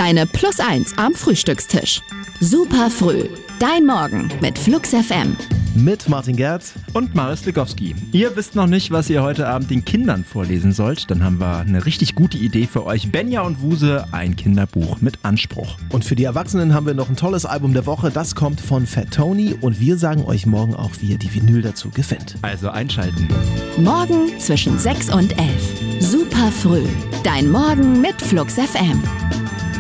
Deine Plus 1 am Frühstückstisch. Super früh. Dein Morgen mit Flux FM. Mit Martin Gerd und Marius Likowski. Ihr wisst noch nicht, was ihr heute Abend den Kindern vorlesen sollt? Dann haben wir eine richtig gute Idee für euch. Benja und Wuse, ein Kinderbuch mit Anspruch. Und für die Erwachsenen haben wir noch ein tolles Album der Woche. Das kommt von Fat Tony und wir sagen euch morgen auch, wie ihr die Vinyl dazu gefällt. Also einschalten. Morgen zwischen 6 und 11. Super früh. Dein Morgen mit Flux FM.